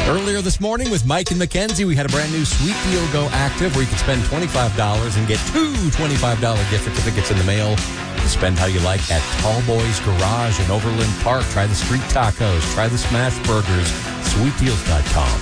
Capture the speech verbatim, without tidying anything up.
Earlier this morning with Mike and Mackenzie, we had a brand new Sweet Deal Go active where you can spend twenty-five dollars and get two twenty-five dollars gift certificates in the mail. You spend how you like at Tall Boys Garage in Overland Park. Try the street tacos. Try the smash burgers. sweet deals dot com.